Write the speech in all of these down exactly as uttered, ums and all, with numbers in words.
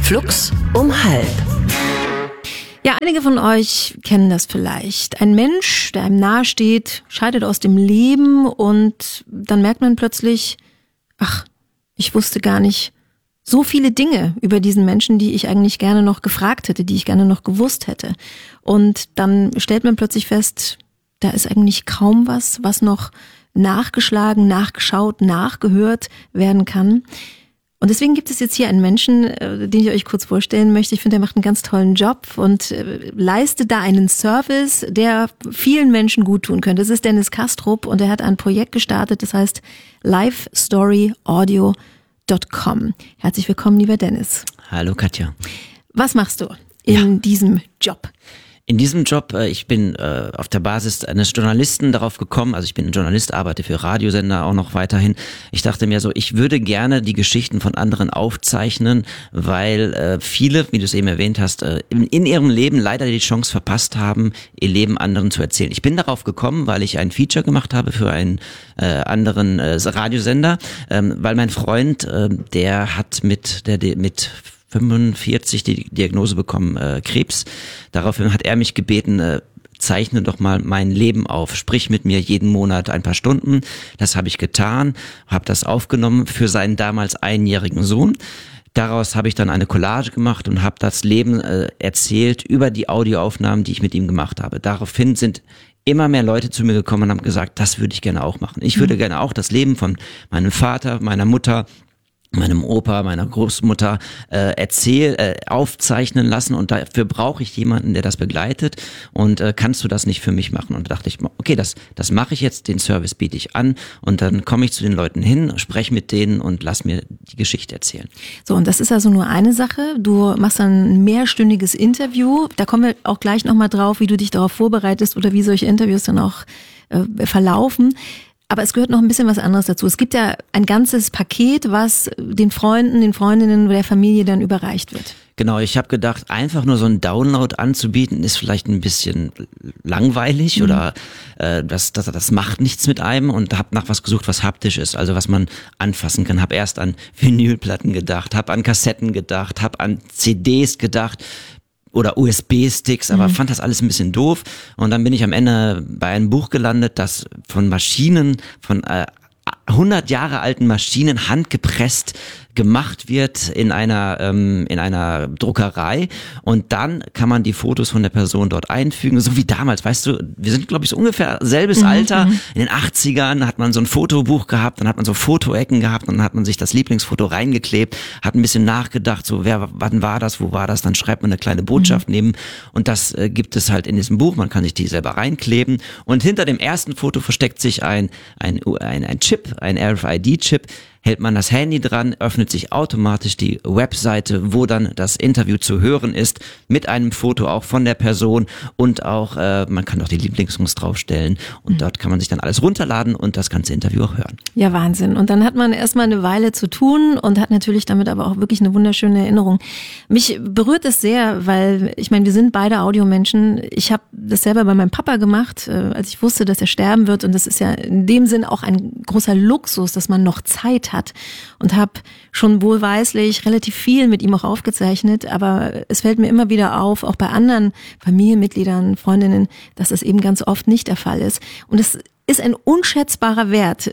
Flux um halb. Ja, einige von euch kennen das vielleicht. Ein Mensch, der einem nahe steht, scheidet aus dem Leben und dann merkt man plötzlich, ach, ich wusste gar nicht so viele Dinge über diesen Menschen, die ich eigentlich gerne noch gefragt hätte, die ich gerne noch gewusst hätte. Und dann stellt man plötzlich fest, da ist eigentlich kaum was, was noch nachgeschlagen, nachgeschaut, nachgehört werden kann. Und deswegen gibt es jetzt hier einen Menschen, den ich euch kurz vorstellen möchte. Ich finde, er macht einen ganz tollen Job und leistet da einen Service, der vielen Menschen gut tun könnte. Das ist Dennis Kastrup und er hat ein Projekt gestartet, das heißt live story audio Punkt com. Herzlich willkommen, lieber Dennis. Hallo Katja. Was machst du in ja. diesem Job? In diesem Job, ich bin äh, auf der Basis eines Journalisten darauf gekommen, also ich bin ein Journalist, arbeite für Radiosender auch noch weiterhin. Ich dachte mir so, ich würde gerne die Geschichten von anderen aufzeichnen, weil äh, viele, wie du es eben erwähnt hast, äh, in, in ihrem Leben leider die Chance verpasst haben, ihr Leben anderen zu erzählen. Ich bin darauf gekommen, weil ich ein Feature gemacht habe für einen äh, anderen äh, Radiosender, ähm, weil mein Freund, äh, der hat mit der mit fünfundvierzig die Diagnose bekommen, äh, Krebs. Daraufhin hat er mich gebeten, äh, zeichne doch mal mein Leben auf, sprich mit mir jeden Monat ein paar Stunden. Das habe ich getan, habe das aufgenommen für seinen damals einjährigen Sohn. Daraus habe ich dann eine Collage gemacht und habe das Leben äh, erzählt über die Audioaufnahmen, die ich mit ihm gemacht habe. Daraufhin sind immer mehr Leute zu mir gekommen und haben gesagt, das würde ich gerne auch machen. Ich würde gerne auch das Leben von meinem Vater, meiner Mutter, meinem Opa, meiner Großmutter äh, erzähl, äh, aufzeichnen lassen und dafür brauche ich jemanden, der das begleitet und äh, kannst du das nicht für mich machen? Und da dachte ich, okay, das das mache ich jetzt, den Service biete ich an und dann komme ich zu den Leuten hin, spreche mit denen und lass mir die Geschichte erzählen. So, und das ist also nur eine Sache. Du machst dann ein mehrstündiges Interview. Da kommen wir auch gleich nochmal drauf, wie du dich darauf vorbereitest oder wie solche Interviews dann auch äh, verlaufen. Aber es gehört noch ein bisschen was anderes dazu. Es gibt ja ein ganzes Paket, was den Freunden, den Freundinnen der Familie dann überreicht wird. Genau, ich habe gedacht, einfach nur so einen Download anzubieten, ist vielleicht ein bisschen langweilig mhm. oder äh, das, das, das macht nichts mit einem und habe nach was gesucht, was haptisch ist, also was man anfassen kann. Habe erst an Vinylplatten gedacht, habe an Kassetten gedacht, habe an C Ds gedacht, oder U S B-Sticks, aber mhm. fand das alles ein bisschen doof. Und dann bin ich am Ende bei einem Buch gelandet, das von Maschinen, von äh, hundert Jahre alten Maschinen handgepresst gemacht wird in einer ähm, in einer Druckerei und dann kann man die Fotos von der Person dort einfügen, so wie damals, weißt du, wir sind glaube ich so ungefähr selbes mhm, Alter, in den achtzigern hat man so ein Fotobuch gehabt, dann hat man so Fotoecken gehabt und dann hat man sich das Lieblingsfoto reingeklebt, hat ein bisschen nachgedacht, so wer, wann war das, wo war das, dann schreibt man eine kleine Botschaft mhm. neben und das äh, gibt es halt in diesem Buch, man kann sich die selber reinkleben und hinter dem ersten Foto versteckt sich ein ein ein, ein Chip, ein R F I D-Chip. Hält man das Handy dran, öffnet sich automatisch die Webseite, wo dann das Interview zu hören ist, mit einem Foto auch von der Person und auch, äh, man kann auch die Lieblingssongs draufstellen und mhm. dort kann man sich dann alles runterladen und das ganze Interview auch hören. Ja, Wahnsinn. Und dann hat man erstmal eine Weile zu tun und hat natürlich damit aber auch wirklich eine wunderschöne Erinnerung. Mich berührt es sehr, weil ich meine, wir sind beide Audiomenschen. Ich habe das selber bei meinem Papa gemacht, äh, als ich wusste, dass er sterben wird und das ist ja in dem Sinn auch ein großer Luxus, dass man noch Zeit hat. hat und habe schon wohlweislich relativ viel mit ihm auch aufgezeichnet, aber es fällt mir immer wieder auf, auch bei anderen Familienmitgliedern, Freundinnen, dass das eben ganz oft nicht der Fall ist. Und es ist ein unschätzbarer Wert,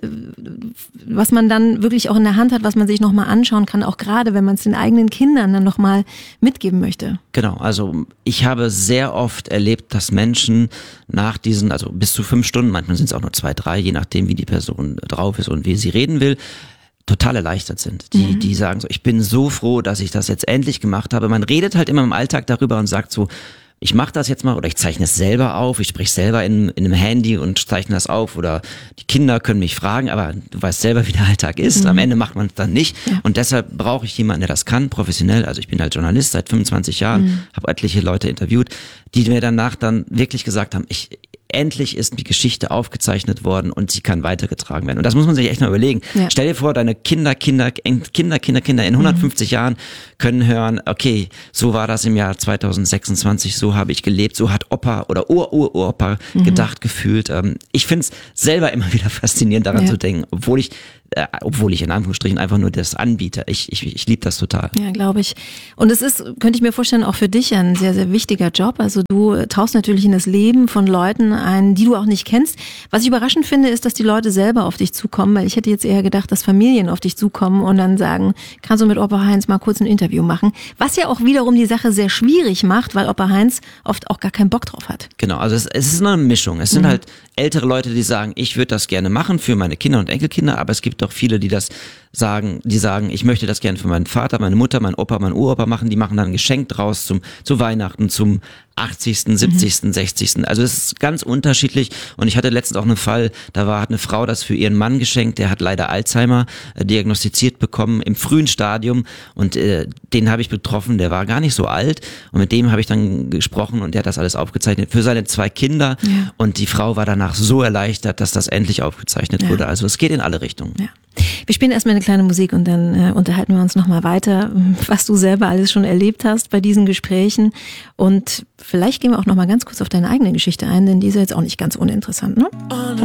was man dann wirklich auch in der Hand hat, was man sich nochmal anschauen kann, auch gerade wenn man es den eigenen Kindern dann nochmal mitgeben möchte. Genau, also ich habe sehr oft erlebt, dass Menschen nach diesen, also bis zu fünf Stunden, manchmal sind es auch nur zwei, drei, je nachdem wie die Person drauf ist und wie sie reden will, total erleichtert sind. Die, mhm. die sagen so, ich bin so froh, dass ich das jetzt endlich gemacht habe. Man redet halt immer im Alltag darüber und sagt so, ich mache das jetzt mal oder ich zeichne es selber auf, ich spreche selber in, in einem Handy und zeichne das auf oder die Kinder können mich fragen, aber du weißt selber, wie der Alltag ist. Mhm. Am Ende macht man es dann nicht ja. und deshalb brauche ich jemanden, der das kann, professionell. Also ich bin halt Journalist seit fünfundzwanzig Jahren, mhm. habe etliche Leute interviewt, die mir danach dann wirklich gesagt haben, ich endlich ist die Geschichte aufgezeichnet worden und sie kann weitergetragen werden. Und das muss man sich echt mal überlegen. Ja. Stell dir vor, deine Kinder, Kinder, Kinder, Kinder, Kinder in hundertfünfzig mhm. Jahren können hören, okay, so war das im Jahr zweitausendsechsundzwanzig, so habe ich gelebt, so hat Opa oder Ur-Ur-Opa mhm. gedacht, gefühlt. Ich finde es selber immer wieder faszinierend, daran ja. zu denken, obwohl ich äh, obwohl ich in Anführungsstrichen einfach nur das anbiete. Ich, ich, ich liebe das total. Ja, glaube ich. Und es ist, könnte ich mir vorstellen, auch für dich ein sehr, sehr wichtiger Job. Also du tauchst natürlich in das Leben von Leuten ein, die du auch nicht kennst. Was ich überraschend finde, ist, dass die Leute selber auf dich zukommen, weil ich hätte jetzt eher gedacht, dass Familien auf dich zukommen und dann sagen, kannst du mit Opa Heinz mal kurz ein Interview machen? Was ja auch wiederum die Sache sehr schwierig macht, weil Opa Heinz oft auch gar keinen Bock drauf hat. Genau, also es, es ist eine Mischung. Es sind mhm. halt ältere Leute, die sagen, ich würde das gerne machen für meine Kinder und Enkelkinder, aber es gibt auch viele, die das sagen, die sagen, ich möchte das gerne für meinen Vater, meine Mutter, meinen Opa, meinen Uropa machen, die machen dann ein Geschenk draus zum, zu Weihnachten, zum achtzigsten, siebzigsten, mhm. sechzigsten Also es ist ganz unterschiedlich und ich hatte letztens auch einen Fall, da war hat eine Frau das für ihren Mann geschenkt, der hat leider Alzheimer äh, diagnostiziert bekommen im frühen Stadium und äh, den habe ich betroffen, der war gar nicht so alt und mit dem habe ich dann gesprochen und der hat das alles aufgezeichnet für seine zwei Kinder ja. und die Frau war danach so erleichtert, dass das endlich aufgezeichnet ja. wurde. Also es geht in alle Richtungen. Ja. Wir spielen erstmal eine kleine Musik und dann äh, unterhalten wir uns nochmal weiter, was du selber alles schon erlebt hast bei diesen Gesprächen und vielleicht gehen wir auch nochmal ganz kurz auf deine eigene Geschichte ein, denn die ist ja jetzt auch nicht ganz uninteressant, ne?